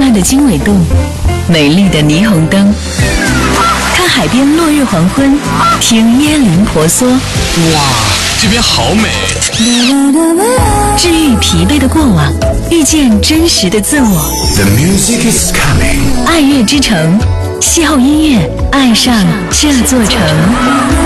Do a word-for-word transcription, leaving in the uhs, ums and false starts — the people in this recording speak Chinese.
暗的经纬度，美丽的霓虹灯，看海边落日黄昏，听椰林婆娑。 哇，这边好美！ 治愈疲惫的过往，遇见真实的自我。 The music is coming。 爱乐之城，邂逅音乐，爱上这座城。